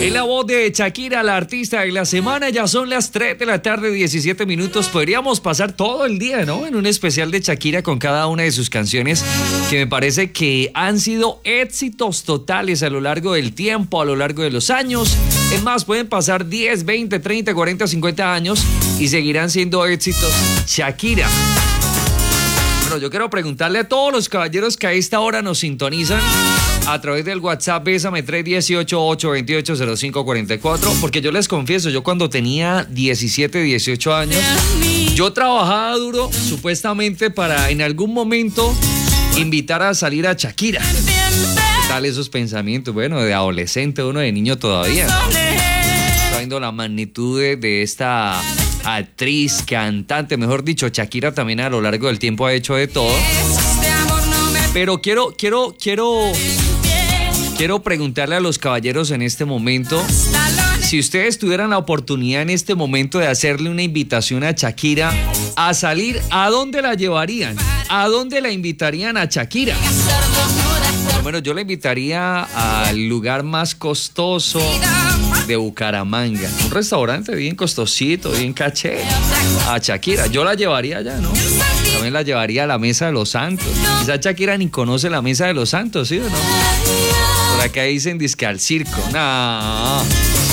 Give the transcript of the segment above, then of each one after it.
En la voz de Shakira, la artista de la semana. Ya son las 3 de la tarde, 17 minutos. Podríamos pasar todo el día, ¿no? En un especial de Shakira con cada una de sus canciones, que me parece que han sido éxitos totales a lo largo del tiempo, a lo largo de los años. Es más, pueden pasar 10, 20, 30, 40, 50 años y seguirán siendo éxitos. Shakira. Bueno, yo quiero preguntarle a todos los caballeros que a esta hora nos sintonizan a través del WhatsApp Bésame 318-828-0544, porque yo les confieso, yo cuando tenía 17, 18 años, yo trabajaba duro supuestamente para en algún momento invitar a salir a Shakira. ¿Qué tal esos pensamientos? Bueno, de adolescente, uno de niño todavía, ¿no? Sabiendo la magnitud de esta actriz, cantante, mejor dicho, Shakira también a lo largo del tiempo ha hecho de todo. Pero quiero preguntarle a los caballeros en este momento, si ustedes tuvieran la oportunidad en este momento de hacerle una invitación a Shakira a salir, ¿a dónde la llevarían? ¿A dónde la invitarían a Shakira? Bueno, yo la invitaría al lugar más costoso de Bucaramanga, un restaurante bien costosito, bien caché, a Shakira. Yo la llevaría allá, ¿no? También la llevaría a la Mesa de los Santos. Quizá Shakira ni conoce la Mesa de los Santos, ¿sí o no? Por acá dicen disque al circo. No. ¿A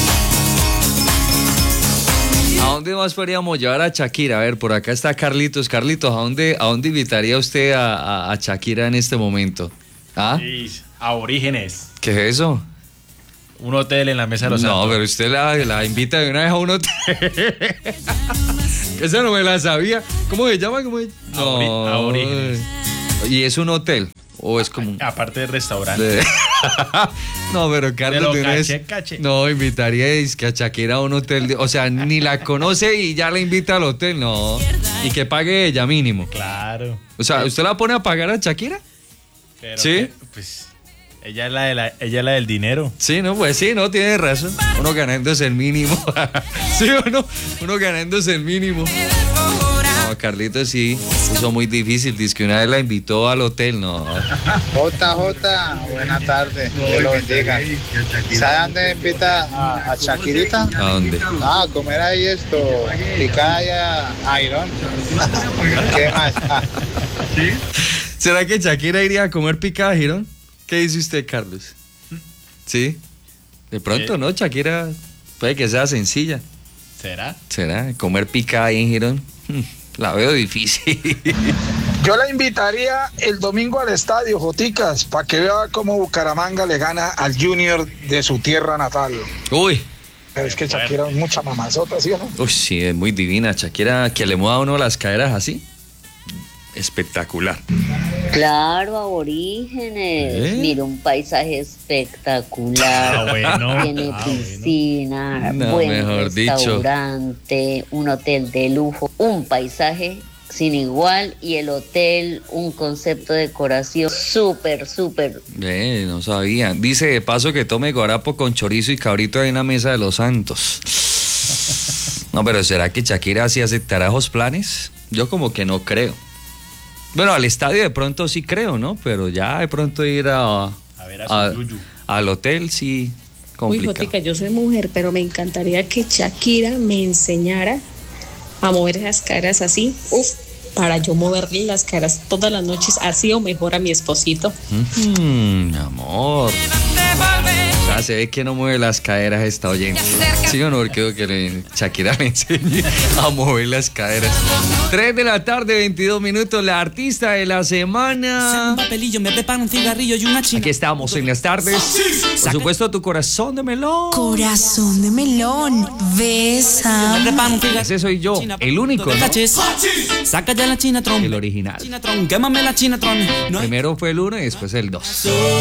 dónde más podríamos llevar a Shakira? A ver, por acá está Carlitos. Carlitos, ¿a dónde invitaría usted a Shakira en este momento? ¿Ah? Sí, a Orígenes. ¿Qué es eso? Un hotel en la Mesa de los Santos. No, pero usted la invita de una vez a un hotel. Esa no me la sabía. ¿Cómo se llama? No. A Orígenes. ¿Y es un hotel? ¿O es como aparte del restaurante? No, pero Carlos, caché. No, invitaría a Shakira a un hotel. O sea, ni la conoce y ya la invita al hotel. No. Y que pague ella mínimo. Claro. O sea, ¿usted la pone a pagar a Shakira? Pero ¿sí? Pues ella es la del dinero. Sí, no, pues sí, no, tiene razón. Uno ganándose el mínimo. ¿Sí o no? Uno ganándose el mínimo. No, Carlitos sí, eso muy difícil. Dice que una vez la invitó al hotel, no. JJ, buenas tardes, Dios lo bendiga. ¿Sabe dónde invita a Shakirita? ¿A dónde? A comer ahí picaya, Iron. ¿Qué más? ¿Será que Shakira iría a comer picada, Girón? ¿Qué dice usted, Carlos? ¿Sí? De pronto, ¿no? Shakira puede que sea sencilla. ¿Será? ¿Comer picada ahí en Girón? La veo difícil. Yo la invitaría el domingo al estadio, Joticas, para que vea cómo Bucaramanga le gana al Junior de su tierra natal. Uy. Pero es que Shakira es mucha mamazota, ¿sí o no? Uy, sí, es muy divina. Shakira, que le mueva a uno las caderas así. Espectacular. Claro, Aborígenes. Mira, un paisaje espectacular. Bueno. Tiene piscina, no, buen restaurante, un hotel de lujo, un paisaje sin igual y el hotel, un concepto de decoración súper. No sabía. Dice de paso que tome guarapo con chorizo y cabrito ahí en la Mesa de los Santos. No, pero ¿será que Shakira sí aceptará esos planes? Yo como que no creo. Bueno, al estadio de pronto sí creo, ¿no? Pero ya de pronto ir a ver al hotel sí complicado. Uy, Jotica, yo soy mujer, pero me encantaría que Shakira me enseñara a mover las caras así. Para yo moverle las caras todas las noches así o mejor a mi esposito. Amor. O sea, se ve que no mueve las caderas esta oyente. Sí o no, porque que Shakira le enseñe a mover las caderas. 3 de la tarde, 22 minutos, la artista de la semana. Aquí estamos en las tardes. Por supuesto, tu corazón de melón. Corazón de melón, besa. Ese soy yo, el único, ¿no? Saca ya la Chinatron. El original. Quémame la Chinatron. Primero fue el 1 y después el 2.